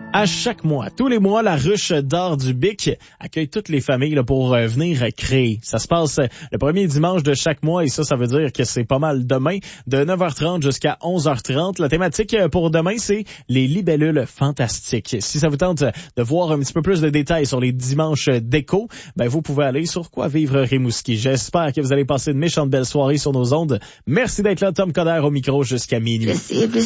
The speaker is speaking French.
À chaque mois, tous les mois, la ruche d'or du Bic accueille toutes les familles là, pour venir créer. Ça se passe le premier dimanche de chaque mois et ça veut dire que c'est pas mal demain, de 9h30 jusqu'à 11h30. La thématique pour demain, c'est les libellules fantastiques. Si ça vous tente de voir un petit peu plus de détails sur les dimanches déco, ben vous pouvez aller sur Quoi Vivre Rimouski. J'espère que vous allez passer une méchante belle soirée sur nos ondes. Merci d'être là, Tom Coderre au micro jusqu'à minuit.